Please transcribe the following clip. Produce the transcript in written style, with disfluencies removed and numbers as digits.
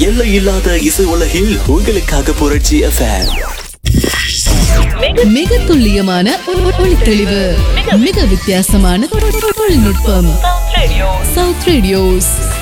எல்லை இல்லாத இசை உலகில் உங்களுக்காக புரட்சி FM. மிக துல்லியமான ஒளி தெளிவு, மிக வித்தியாசமான தொழில்நுட்பம். South radios.